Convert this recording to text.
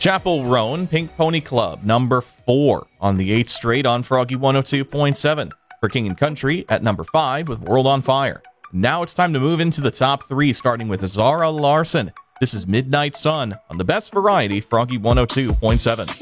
Chapel Roan, Pink Pony Club, number 4 on the 8th straight on Froggy 102.7. For King and Country at number 5 with World on Fire. Now it's time to move into the top 3, starting with Zara Larsson. This is Midnight Sun on the best variety, Froggy 102.7.